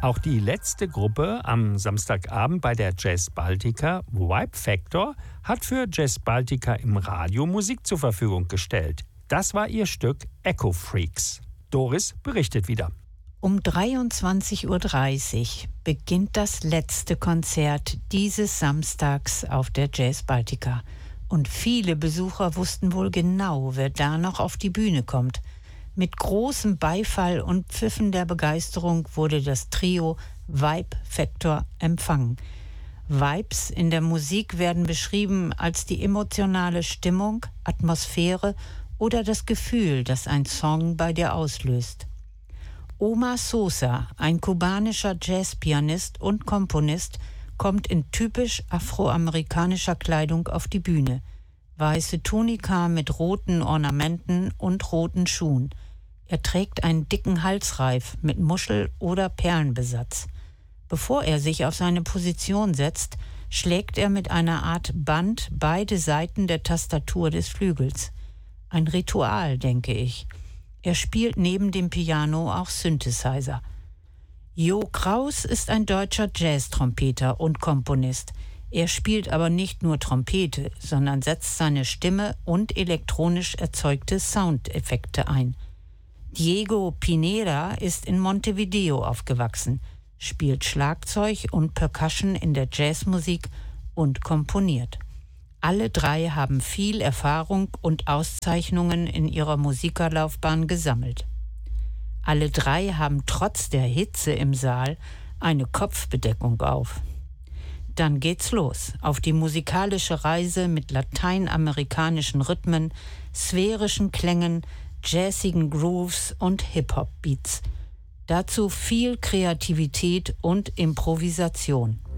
Auch die letzte Gruppe am Samstagabend bei der Jazz Baltica, Vibe Factor, hat für Jazz Baltica im Radio Musik zur Verfügung gestellt. Das war ihr Stück Echo Freaks. Doris berichtet wieder. Um 23:30 Uhr beginnt das letzte Konzert dieses Samstags auf der Jazz Baltica. Und viele Besucher wussten wohl genau, wer da noch auf die Bühne kommt. Mit großem Beifall und Pfiffen der Begeisterung wurde das Trio Vibe Factor empfangen. Vibes in der Musik werden beschrieben als die emotionale Stimmung, Atmosphäre oder das Gefühl, das ein Song bei dir auslöst. Omar Sosa, ein kubanischer Jazzpianist und Komponist, kommt in typisch afroamerikanischer Kleidung auf die Bühne. Weiße Tunika mit roten Ornamenten und roten Schuhen. Er trägt einen dicken Halsreif mit Muschel- oder Perlenbesatz. Bevor er sich auf seine Position setzt, schlägt er mit einer Art Band beide Seiten der Tastatur des Flügels. Ein Ritual, denke ich. Er spielt neben dem Piano auch Synthesizer. Jo Kraus ist ein deutscher Jazz-Trompeter und Komponist. Er spielt aber nicht nur Trompete, sondern setzt seine Stimme und elektronisch erzeugte Soundeffekte ein. Diego Pineda ist in Montevideo aufgewachsen, spielt Schlagzeug und Percussion in der Jazzmusik und komponiert. Alle drei haben viel Erfahrung und Auszeichnungen in ihrer Musikerlaufbahn gesammelt. Alle drei haben trotz der Hitze im Saal eine Kopfbedeckung auf. Dann geht's los auf die musikalische Reise mit lateinamerikanischen Rhythmen, sphärischen Klängen, jazzigen Grooves und Hip-Hop-Beats. Dazu viel Kreativität und Improvisation.